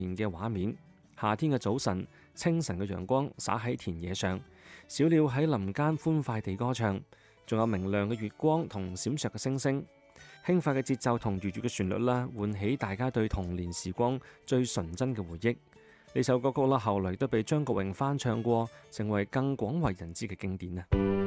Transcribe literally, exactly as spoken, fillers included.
然嘅畫面。夏天嘅早晨，清晨嘅陽光灑喺田野上，小鳥喺林間歡快地歌唱，仲有明亮嘅月光同閃爍嘅星星。輕快嘅節奏同愉悅嘅旋律啦，喚起大家對童年時光最純真嘅回憶。呢首歌曲啦，後來都被張國榮翻唱過，成為更廣為人知嘅經典啊！